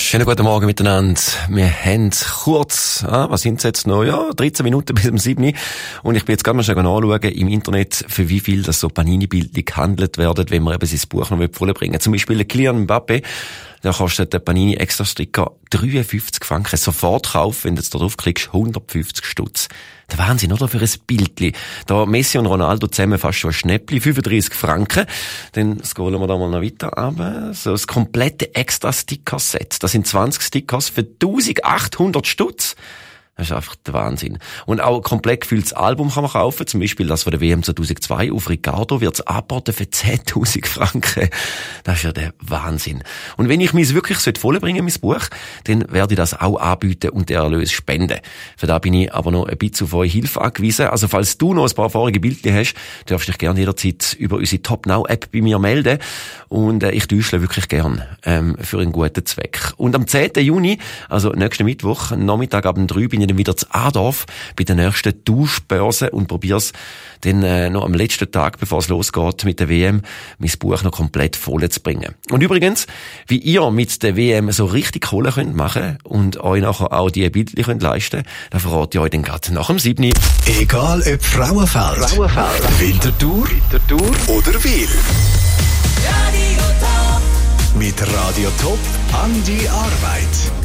Schönen guten Morgen miteinander. Wir haben kurz, was sind es jetzt noch? Ja, 13 Minuten bis um 7 Uhr. Und ich bin jetzt gerade mal schon anschauen im Internet, für wie viel das so Panini-Bildchen gehandelt werden, wenn man eben sein Buch noch vollbringen will. Zum Beispiel Kylian Mbappé. Da kostet der Panini extra Sticker 53 Franken. Sofort kaufen, wenn du jetzt da draufklickst, 150 Stutz. Der Wahnsinn, oder? Für ein Bildchen. Da Messi und Ronaldo zusammen fast schon ein Schnäppli, 35 Franken. Dann scrollen wir da mal noch weiter. Aber so das komplette extra Sticker-Set. Das sind 20 Stickers für 1800 Stutz. Das ist einfach der Wahnsinn. Und auch komplett gefülltes Album kann man kaufen. Zum Beispiel das von der WM 2002 auf Ricardo wird's angeboten für 10.000 Franken. Das ist ja der Wahnsinn. Und wenn ich mich wirklich vollbringen mein Buch, dann werde ich das auch anbieten und den Erlös spenden. Für da bin ich aber noch ein bisschen auf eure Hilfe angewiesen. Also falls du noch ein paar vorige Bildchen hast, darfst du dich gerne jederzeit über unsere Top Now App bei mir melden. Und ich täuschle wirklich gern für einen guten Zweck. Und am 10. Juni, also nächsten Mittwoch, Nachmittag ab 3 bin ich dann wieder zu Adorf bei der nächsten Tauschbörse und probier's dann noch am letzten Tag, bevor es losgeht mit der WM, mein Buch noch komplett voll zu bringen. Und übrigens, wie ihr mit der WM so richtig Kohle könnt machen und euch nachher auch die Bildchen könnt leisten, dann verrate ich euch dann gerade nach dem 7. Egal ob Frauenfeld, Winterthur oder Wil. Mit Radio Top an die Arbeit.